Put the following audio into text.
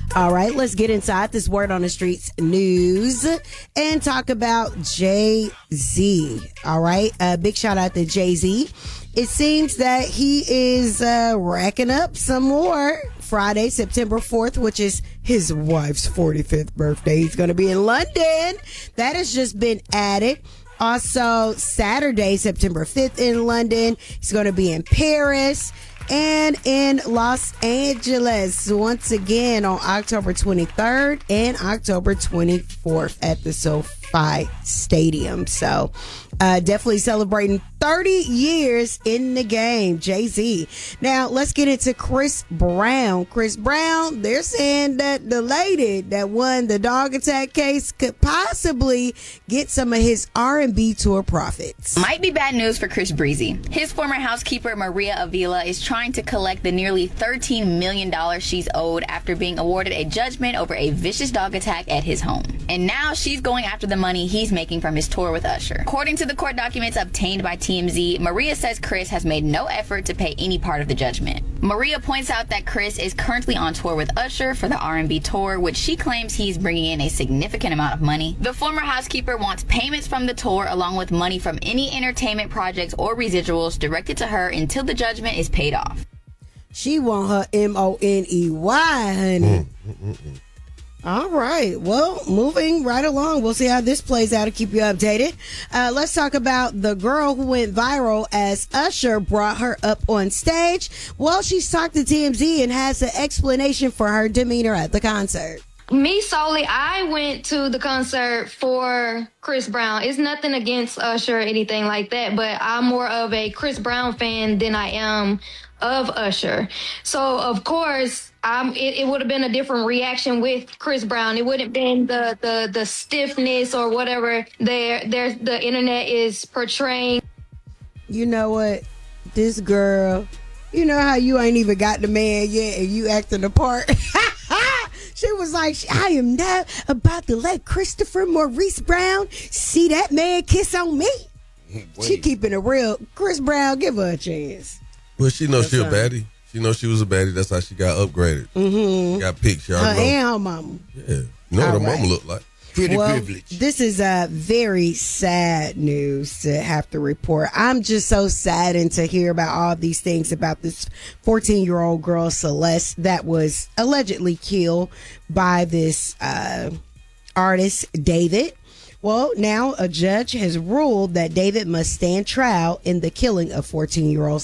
All right, let's get inside this Word on the Streets news and talk about Jay-Z. All right, big shout out to Jay-Z. It seems that he is racking up some more. Friday, September 4th, which is his wife's 45th birthday. He's going to be in London. That has just been added. Also, Saturday, September 5th in London. He's going to be in Paris and in Los Angeles once again on October 23rd and October 24th at the SoFi Stadium. So definitely celebrating 30 years in the game, Jay-Z. Now, let's get into Chris Brown. Chris Brown, they're saying that the lady that won the dog attack case could possibly get some of his R&B tour profits. Might be bad news for Chris Breezy. His former housekeeper, Maria Avila, is trying to collect the nearly $13 million she's owed after being awarded a judgment over a vicious dog attack at his home. And now she's going after the money he's making from his tour with Usher. According to the court documents obtained by TMZ, Maria says Chris has made no effort to pay any part of the judgment. Maria points out that Chris is currently on tour with Usher for the R&B tour, which she claims he's bringing in a significant amount of money. The former housekeeper wants payments from the tour along with money from any entertainment projects or residuals directed to her until the judgment is paid off. She want her money, honey. All right. Well, moving right along. We'll see how this plays out to keep you updated. Let's talk about the girl who went viral as Usher brought her up on stage. Well, she's talked to TMZ and has an explanation for her demeanor at the concert. Me solely, I went to the concert for Chris Brown. It's nothing against Usher or anything like that, but I'm more of a Chris Brown fan than I am of Usher. So, of course, it would have been a different reaction with Chris Brown. It wouldn't have been the stiffness or whatever the internet is portraying. You know what? This girl, you know how you ain't even got the man yet and you acting the part? She was like, I am not about to let Christopher Maurice Brown see that man kiss on me. Wait. She keeping it real. Chris Brown, give her a chance. Well, she knows she a baddie. She knows she was a baddie. That's how she got upgraded. Mm-hmm. She got picked. She already and her mama. Yeah. You know what her mama looked like. Pretty privileged. This is very sad news to have to report. I'm just so saddened to hear about all these things about this 14-year-old girl, Celeste, that was allegedly killed by this artist, David. Well, now a judge has ruled that David must stand trial in the killing of 14-year-old